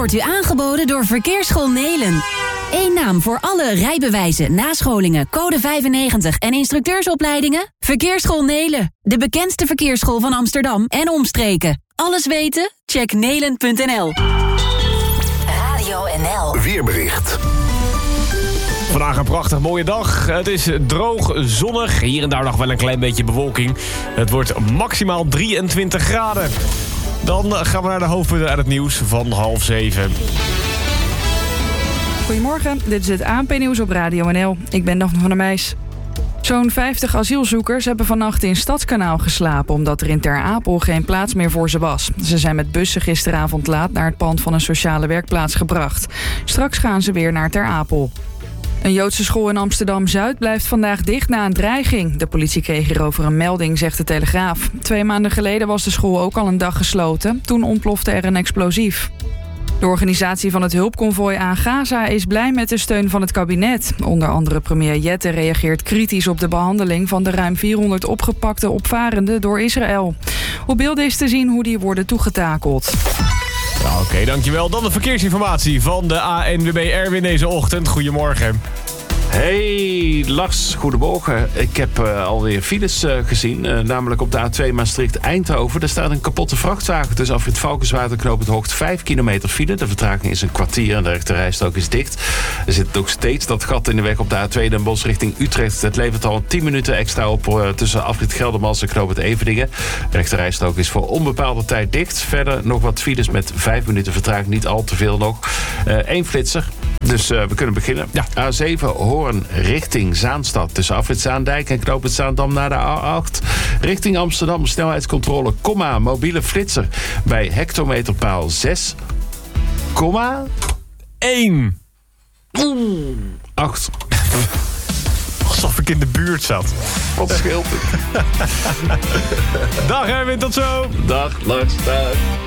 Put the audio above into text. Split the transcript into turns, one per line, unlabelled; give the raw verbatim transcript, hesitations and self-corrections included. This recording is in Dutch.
wordt u aangeboden door Verkeersschool Nelen. Eén naam voor alle rijbewijzen, nascholingen, code vijfennegentig en instructeursopleidingen? Verkeersschool Nelen, de bekendste verkeersschool van Amsterdam en omstreken. Alles weten? Check nelen punt n l. Radio N L.
Weerbericht.
Vandaag een prachtig mooie dag. Het is droog, zonnig. Hier en daar nog wel een klein beetje bewolking. Het wordt maximaal drieëntwintig graden. Dan gaan we naar de hoofdpunten uit het nieuws van half zeven.
Goedemorgen, dit is het A N P-nieuws op Radio N L. Ik ben Daphne van der Meijs. Zo'n vijftig asielzoekers hebben vannacht in Stadskanaal geslapen... omdat er in Ter Apel geen plaats meer voor ze was. Ze zijn met bussen gisteravond laat naar het pand van een sociale werkplaats gebracht. Straks gaan ze weer naar Ter Apel. Een Joodse school in Amsterdam-Zuid blijft vandaag dicht na een dreiging. De politie kreeg hierover een melding, zegt de Telegraaf. Twee maanden geleden was de school ook al een dag gesloten. Toen ontplofte er een explosief. De organisatie van het hulpconvooi aan Gaza is blij met de steun van het kabinet. Onder andere premier Jette reageert kritisch op de behandeling... van de ruim vierhonderd opgepakte opvarenden door Israël. Op beelden is te zien hoe die worden toegetakeld.
Nou, Oké, okay, dankjewel. Dan de verkeersinformatie van de A N W B Erwin deze ochtend. Goedemorgen.
Hey Lars, goedemorgen. Ik heb uh, alweer files uh, gezien, uh, namelijk op de A twee Maastricht-Eindhoven. Er staat een kapotte vrachtwagen tussen afrit Valkenswaard en knooppunt Hoogt. Vijf kilometer file. De vertraging is een kwartier en de rechterrijstrook is dicht. Er zit nog steeds dat gat in de weg op de A twee Den Bosch richting Utrecht. Het levert al tien minuten extra op uh, tussen afrit Geldermals en knooppunt Everdingen. De rechterrijstrook is voor onbepaalde tijd dicht. Verder nog wat files met vijf minuten vertraging, niet al te veel nog. Eén uh, flitser. Dus uh, we kunnen beginnen. Ja. A zeven Hoorn richting Zaanstad. Tussen afrit Zaandijk en knooppunt Zaandam naar de A acht. Richting Amsterdam snelheidscontrole, komma, mobiele flitser. Bij hectometerpaal zes, komma...
één.
acht.
Alsof ik in de buurt zat.
Wat scheelt het?
Dag Erwin, tot zo.
Dag Lars, dag.